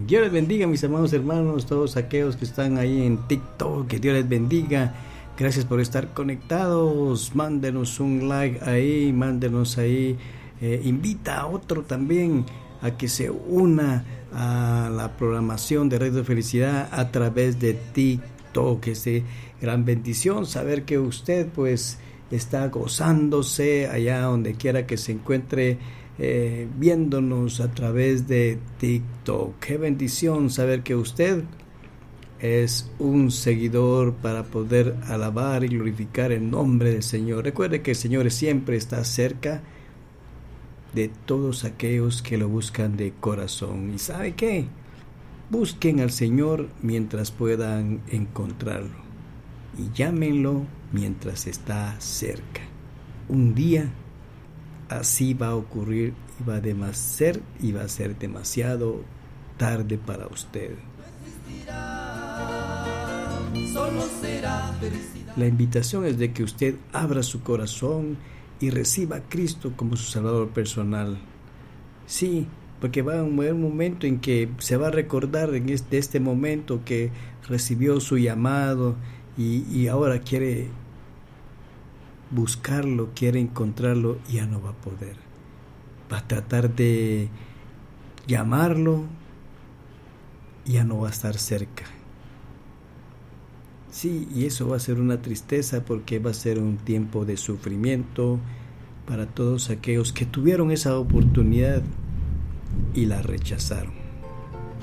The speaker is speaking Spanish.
Dios les bendiga, mis amados hermanos, todos aquellos que están ahí en TikTok, que Dios les bendiga. Gracias por estar conectados. Mándenos un like ahí, mándenos ahí. Invita a otro también a que se una a la programación de Radio Felicidad a través de TikTok. Es de gran bendición saber que usted pues está gozándose allá donde quiera que se encuentre, viéndonos a través de TikTok. Qué bendición saber que usted es un seguidor para poder alabar y glorificar el nombre del Señor. Recuerde que el Señor siempre está cerca de todos aquellos que lo buscan de corazón. ¿Y sabe qué? Busquen al Señor mientras puedan encontrarlo y llámenlo mientras está cerca. Un día así va a ocurrir y va a ser demasiado tarde para usted. La invitación es de que usted abra su corazón y reciba a Cristo como su Salvador personal. Sí, porque va a haber un momento en que se va a recordar de este momento que recibió su llamado y ahora quiere buscarlo, quiere encontrarlo y ya no va a poder. Va a tratar de llamarlo y ya no va a estar cerca. Sí, y eso va a ser una tristeza porque va a ser un tiempo de sufrimiento para todos aquellos que tuvieron esa oportunidad y la rechazaron.